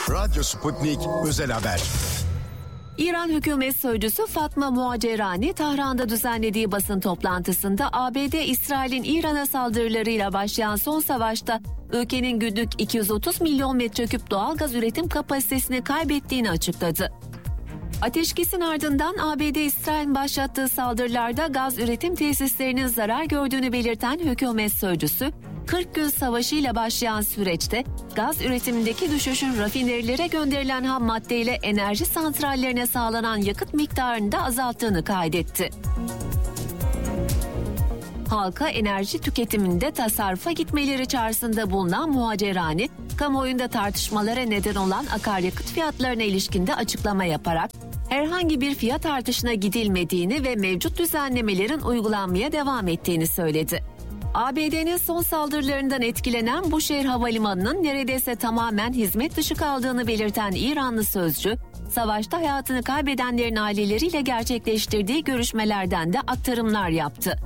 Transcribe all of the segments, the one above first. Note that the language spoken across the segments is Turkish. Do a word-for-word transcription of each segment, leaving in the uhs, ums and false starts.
Radyo Sputnik Özel Haber. İran Hükümet Sözcüsü Fatma Muacerani, Tahran'da düzenlediği basın toplantısında A B D, İsrail'in İran'a saldırılarıyla başlayan son savaşta ülkenin günlük iki yüz otuz milyon metreküp doğalgaz üretim kapasitesini kaybettiğini açıkladı. Ateşkesin ardından A B D, İsrail'in başlattığı saldırılarda gaz üretim tesislerinin zarar gördüğünü belirten hükümet sözcüsü, kırk gün savaşıyla başlayan süreçte gaz üretimindeki düşüşün rafinerilere gönderilen ham maddeyle enerji santrallerine sağlanan yakıt miktarını da azalttığını kaydetti. Halka enerji tüketiminde tasarrufa gitmeleri çağrısında bulunan Muacerani, kamuoyunda tartışmalara neden olan akaryakıt fiyatlarına ilişkin de açıklama yaparak herhangi bir fiyat artışına gidilmediğini ve mevcut düzenlemelerin uygulanmaya devam ettiğini söyledi. A B D'nin son saldırılarından etkilenen Buşehir Havalimanı'nın neredeyse tamamen hizmet dışı kaldığını belirten İranlı sözcü, savaşta hayatını kaybedenlerin aileleriyle gerçekleştirdiği görüşmelerden de aktarımlar yaptı.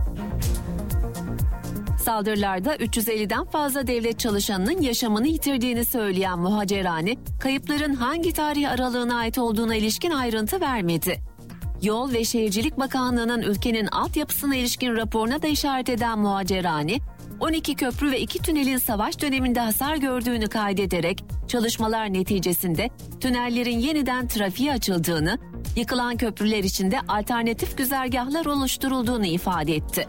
Saldırılarda üç yüz elliden fazla devlet çalışanının yaşamını yitirdiğini söyleyen Muacerani, kayıpların hangi tarih aralığına ait olduğuna ilişkin ayrıntı vermedi. Yol ve Şehircilik Bakanlığı'nın ülkenin altyapısına ilişkin raporuna da işaret eden Muacerani, on iki köprü ve iki tünelin savaş döneminde hasar gördüğünü kaydederek çalışmalar neticesinde tünellerin yeniden trafiğe açıldığını, yıkılan köprüler için de alternatif güzergahlar oluşturulduğunu ifade etti.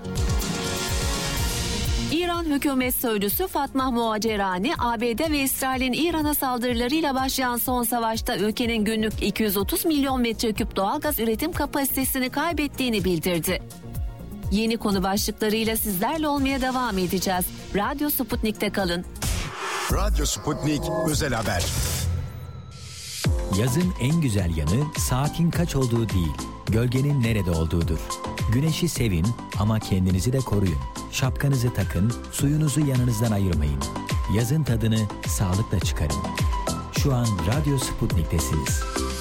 İran Hükümet Sözcüsü Fatma Muacerani, A B D ve İsrail'in İran'a saldırılarıyla başlayan son savaşta ülkenin günlük iki yüz otuz milyon metreküp doğalgaz üretim kapasitesini kaybettiğini bildirdi. Yeni konu başlıklarıyla sizlerle olmaya devam edeceğiz. Radyo Sputnik'te kalın. Radyo Sputnik Özel Haber. Yazın en güzel yanı saatin kaç olduğu değil, gölgenin nerede olduğudur. Güneşi sevin ama kendinizi de koruyun. Şapkanızı takın, suyunuzu yanınızdan ayırmayın. Yazın tadını sağlıkla çıkarın. Şu an Radyo Sputnik'tesiniz.